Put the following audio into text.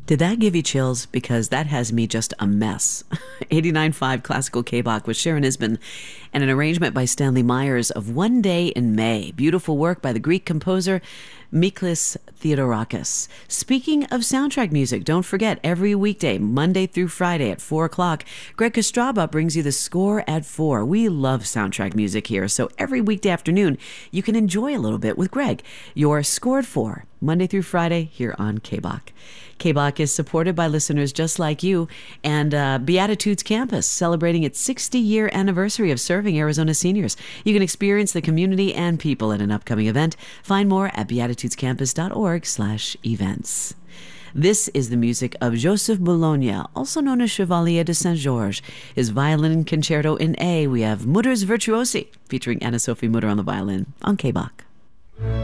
Did that give you chills? Because that has me just a mess. 89.5 Classical K-Bach with Sharon Isbin and an arrangement by Stanley Myers of One Day in May. Beautiful work by the Greek composer Miklis Theodorakis. Speaking of soundtrack music, don't forget, every weekday, Monday through Friday at 4 o'clock, Greg Kostraba brings you the score at 4. We love soundtrack music here, so every weekday afternoon, you can enjoy a little bit with Greg. Your Score at 4, Monday through Friday, here on K-Bach. K-Bach is supported by listeners just like you and Beatitudes Campus, celebrating its 60-year anniversary of serving Arizona seniors. You can experience the community and people at an upcoming event. Find more at beatitudescampus.org/events. This is the music of Joseph Bologna, also known as Chevalier de Saint-Georges. His violin concerto in A. We have Mutter's Virtuosi, featuring Anna-Sophie Mutter on the violin, on K-Bach.